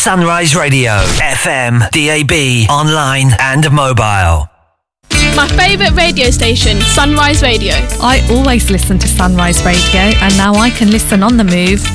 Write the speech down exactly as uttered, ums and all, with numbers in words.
Sunrise Radio, F M, D A B, online and mobile. My favourite radio station, Sunrise Radio. I always listen to Sunrise Radio, and now I can listen on the move